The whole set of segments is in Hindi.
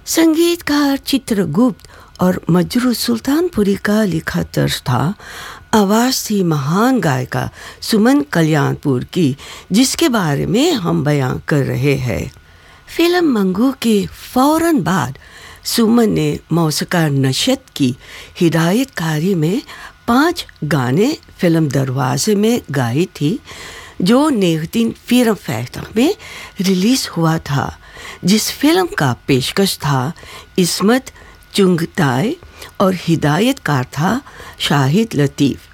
संगीतकार चित्रगुप्त और मजरू सुल्तानपुरी का लिखा तर्ज था। आवाज़ थी महान गायिका सुमन कल्याणपुर की, जिसके बारे में हम बयां कर रहे हैं। फिल्म मंगू के फौरन बाद सुमन ने मौसीकार नशत की हिदायतकारी में 5 गाने फिल्म दरवाजे में गाई थी, जो 19 फिल्म फेस्टिवल में रिलीज़ हुआ था, जिस फिल्म का पेशकश था इस्मत चुंगताई और हिदायतकार था शाहिद लतीफ़।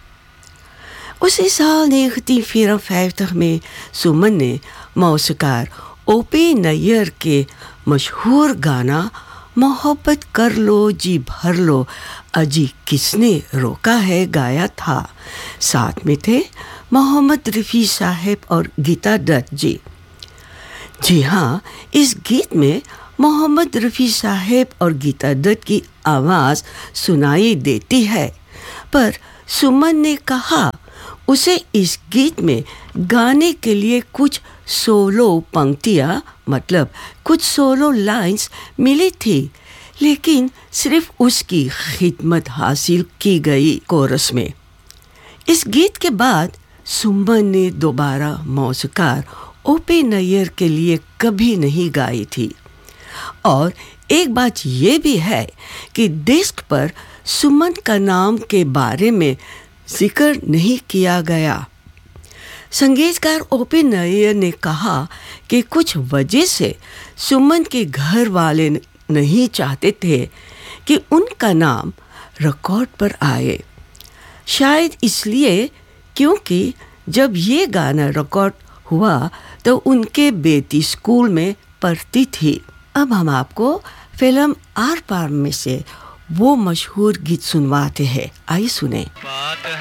उसी साल 19 फिल्म फेस्टिवल में सुमन ने मौसीकार ओपी नैयर के मशहूर गाना मोहब्बत कर लो जी भर लो अजी किसने रोका है गाया था। साथ में थे मोहम्मद रफ़ी साहब और गीता दत्त जी। जी हाँ, इस गीत में मोहम्मद रफ़ी साहब और गीता दत्त की आवाज़ सुनाई देती है, पर सुमन ने कहा उसे इस गीत में गाने के लिए कुछ सोलो पंक्तियाँ मतलब कुछ सोलो लाइंस मिली थी, लेकिन सिर्फ उसकी खिदमत हासिल की गई कोरस में। इस गीत के बाद सुमन ने दोबारा मौसीकार ओपी नैयर के लिए कभी नहीं गाई थी। और एक बात ये भी है कि डिस्क पर सुमन का नाम के बारे में जिक्र नहीं किया गया। संगीतकार ओपी नैयर ने कहा कि कुछ वजह से सुमन के घर वाले नहीं चाहते थे कि उनका नाम रिकॉर्ड पर आए, शायद इसलिए क्योंकि जब ये गाना रिकॉर्ड हुआ तो उनके बेटी स्कूल में पढ़ती थी। अब हम आपको फिल्म आर पार में से वो मशहूर गीत सुनवाते हैं, आइए सुने।